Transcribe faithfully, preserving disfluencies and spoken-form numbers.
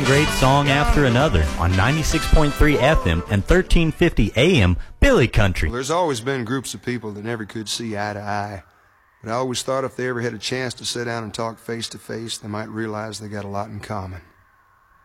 great song after another on ninety-six point three F M and thirteen fifty A M Billy Country. Well, there's always been groups of people that never could see eye to eye. But I always thought if they ever had a chance to sit down and talk face to face, they might realize they got a lot in common.